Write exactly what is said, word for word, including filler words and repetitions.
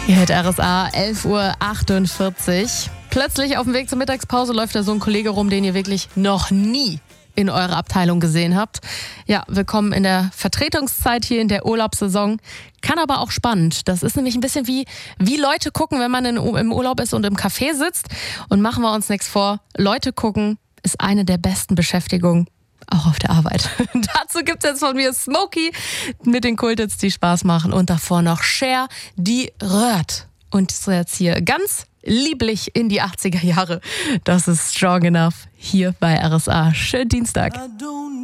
Ihr hört R S A, elf Uhr achtundvierzig. Plötzlich auf dem Weg zur Mittagspause läuft da so ein Kollege rum, den ihr wirklich noch nie in eurer Abteilung gesehen habt. Ja, willkommen in der Vertretungszeit hier in der Urlaubssaison. Kann aber auch spannend. Das ist nämlich ein bisschen wie, wie Leute gucken, wenn man in, im Urlaub ist und im Café sitzt. Und machen wir uns nichts vor, Leute gucken ist eine der besten Beschäftigungen, auch auf der Arbeit. Dazu gibt es jetzt von mir Smokey mit den Kulthits, die Spaß machen. Und davor noch Cher, die rührt. Und so jetzt hier ganz lieblich in die achtziger Jahre. Das ist Strong Enough hier bei R S A. Schönen Dienstag.